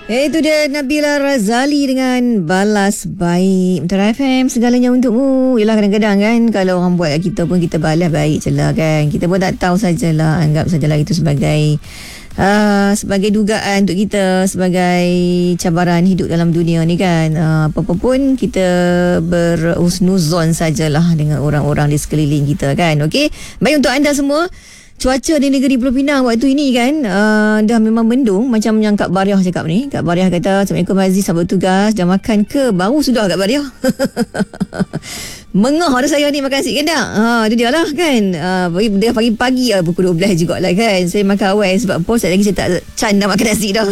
Itu dia Nabila Razali dengan Balas Baik. Mutiara FM, segalanya untukmu. Yelah, kadang-kadang kan kalau orang buat kita pun kita balas baik je lah kan. Kita pun tak tahu sajalah, anggap sajalah itu sebagai dugaan untuk kita, sebagai cabaran hidup dalam dunia ni kan. Apa-apa pun kita berhusnuzon sajalah dengan orang-orang di sekeliling kita kan. Okey, baik untuk anda semua. Cuaca di negeri Pulau Pinang waktu ini kan dah memang mendung, macam yang Kak Bariah cakap ni. Kak Bariah kata, Assalamualaikum Aziz, sahabat tugas, dah makan ke? Baru sudah Kak Bariah. Mengah dah saya ni makan nasi kendak. Itu dia lah kan. Dia pagi-pagi pukul 12 jugalah kan. Saya makan awal sebab apa? Sekejap lagi saya tak can dah makan nasi dah.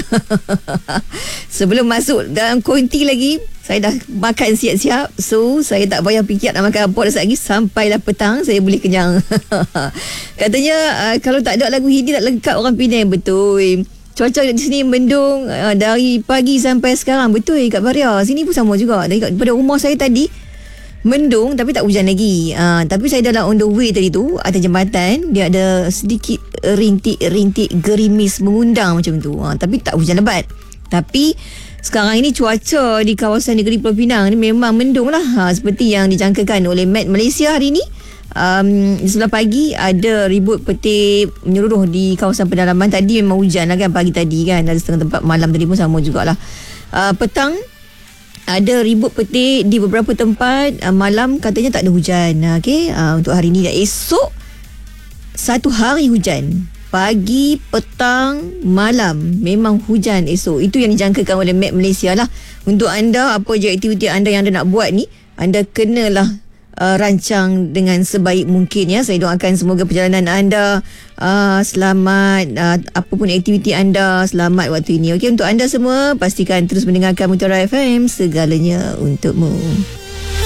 Sebelum masuk dalam konti lagi, saya dah makan siap-siap. So saya tak payah fikir nak makan apa dah lagi. Sampailah petang saya boleh kenyang. Katanya kalau tak ada lagu Hindi tak lengkap orang Penang. Betul. Cuaca di sini mendung dari pagi sampai sekarang. Betul Kak Baria. Sini pun sama juga. Daripada rumah saya tadi mendung tapi tak hujan lagi. Tapi saya dah on the way tadi tu, atas jembatan dia ada sedikit rintik-rintik gerimis mengundang macam tu. Tapi tak hujan lebat. Tapi sekarang ini cuaca di kawasan negeri Pulau Pinang ni memang mendung lah. Seperti yang dijangkakan oleh Met Malaysia hari ini. Di sebelah pagi ada ribut petir menyeluruh di kawasan pedalaman. Tadi memang hujan lah kan pagi tadi kan. Ada setengah tempat malam tadi pun sama jugalah. Petang ada ribut petir di beberapa tempat. Malam katanya tak ada hujan. Okay? Untuk hari ni dan esok satu hari hujan. Pagi, petang, malam memang hujan esok. Itu yang dijangkakan oleh Met Malaysia lah. Untuk anda, apa je aktiviti anda yang anda nak buat ni, anda kenalah rancang dengan sebaik mungkin ya. Saya doakan semoga perjalanan anda selamat, apapun aktiviti anda selamat waktu ini. Okey, untuk anda semua pastikan terus mendengarkan Mutiara FM, segalanya untukmu.